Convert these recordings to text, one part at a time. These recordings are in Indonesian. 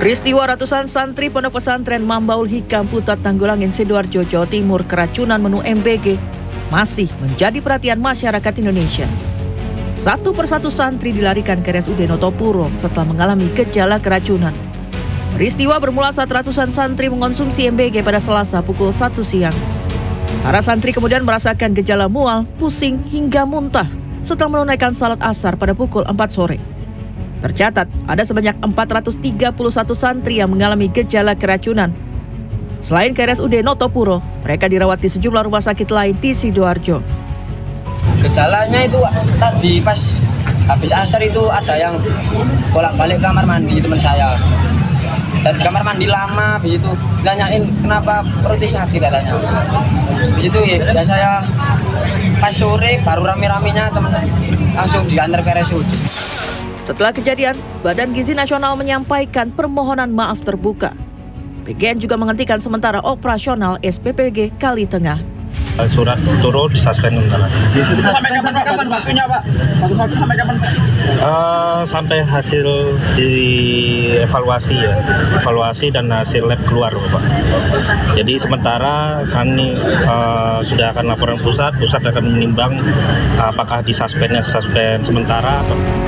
Peristiwa ratusan santri Pondok Pesantren Mambaul Hikam Putat Tanggulangin, Sidoarjo, Jawa Timur keracunan menu MBG masih menjadi perhatian masyarakat Indonesia. Satu persatu santri dilarikan ke RSUD Notopuro setelah mengalami gejala keracunan. Peristiwa bermula saat ratusan santri mengonsumsi MBG pada Selasa pukul 1 siang. Para santri kemudian merasakan gejala mual, pusing, hingga muntah setelah menunaikan salat asar pada pukul 4 sore. Tercatat, ada sebanyak 431 santri yang mengalami gejala keracunan. Selain ke RSUD Notopuro, mereka dirawat di sejumlah rumah sakit lain di Sidoarjo. Gejalanya itu tadi pas habis asar itu ada yang bolak-balik kamar mandi teman saya. Dan di kamar mandi lama, habis itu ditanyain kenapa perutnya sakit katanya. Habis itu ya saya pas sore baru rame-ramenya teman langsung diantar ke RSUD. Setelah kejadian, Badan Gizi Nasional menyampaikan permohonan maaf terbuka. PGN juga menghentikan sementara operasional SPPG Kali Tengah. Surat turun disuspend sementara. Sampai kapan Pak? Punya Pak? Sampai kapan Pak? Sampai hasil dievaluasi ya, evaluasi dan hasil lab keluar Pak. Jadi sementara kami sudah akan laporan pusat akan menimbang apakah disuspendnya suspend sementara.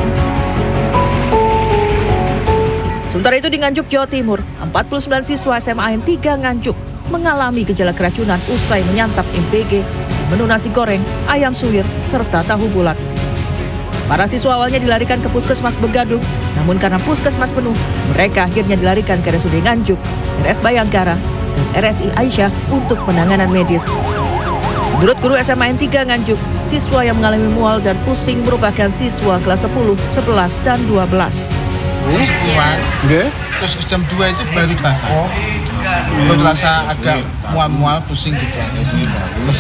Sementara itu di Nganjuk, Jawa Timur, 49 siswa SMA N 3 Nganjuk mengalami gejala keracunan usai menyantap MBG, menu nasi goreng, ayam suwir, serta tahu bulat. Para siswa awalnya dilarikan ke Puskesmas Begadung, namun karena puskesmas penuh, mereka akhirnya dilarikan ke RSUD Nganjuk, RS Bayangkara, dan RSI Aisyah untuk penanganan medis. Menurut guru SMA N 3 Nganjuk, siswa yang mengalami mual dan pusing merupakan siswa kelas 10, 11, dan 12. Terus keluar, terus jam 2 itu baru terasa. Baru terasa agak mual-mual, pusing gitu.